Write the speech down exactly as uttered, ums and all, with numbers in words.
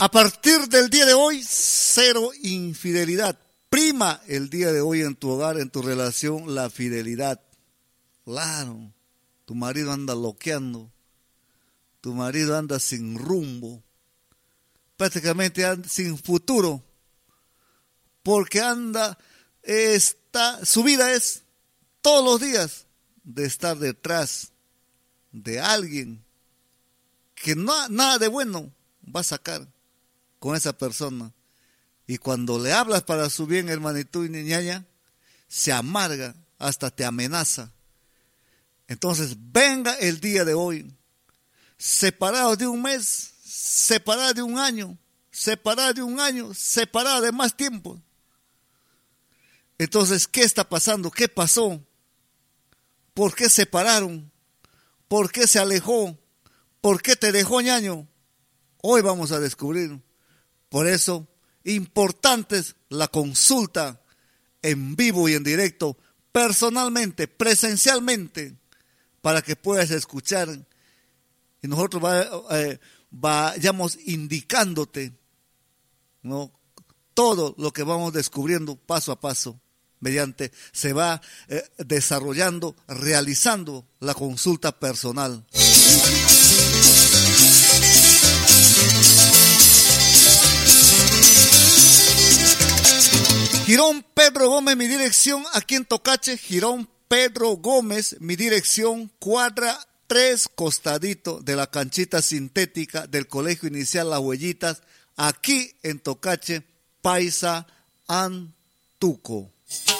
A partir del día de hoy, cero infidelidad. Prima el día de hoy en tu hogar, en tu relación, la fidelidad. Claro, tu marido anda loqueando, tu marido anda sin rumbo, prácticamente anda sin futuro, porque anda, está, su vida es todos los días de estar detrás de alguien que no, nada de bueno va a sacar con esa persona. Y cuando le hablas para su bien, hermanito y niñaña, se amarga, hasta te amenaza. Entonces, venga el día de hoy, separado de un mes, separado de un año, separado de un año, separado de más tiempo. Entonces, ¿qué está pasando? ¿Qué pasó? ¿Por qué se separaron? ¿Por qué se alejó? ¿Por qué te dejó, ñaño? Hoy vamos a descubrir. Por eso, importante es la consulta en vivo y en directo, personalmente, presencialmente, para que puedas escuchar y nosotros va, eh, vayamos indicándote, ¿no?, todo lo que vamos descubriendo paso a paso, mediante se va eh, desarrollando, realizando la consulta personal. Girón Pedro Gómez, mi dirección aquí en Tocache. Girón Pedro Gómez, mi dirección, cuadra tres, costadito de la canchita sintética del Colegio Inicial Las Huellitas, aquí en Tocache, Paisa, Antuco.